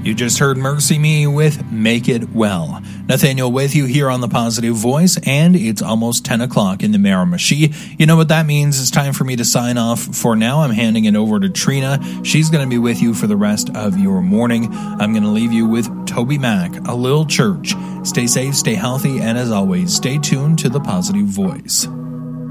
You just heard Mercy Me with Make It Well. Nathaniel with you here on The Positive Voice, and it's almost 10 o'clock in the Miramichi. You know what that means? It's time for me to sign off for now. I'm handing it over to Trina. She's going to be with you for the rest of your morning. I'm going to leave you with Toby Mac, A Little Church. Stay safe, stay healthy, and as always, stay tuned to The Positive Voice.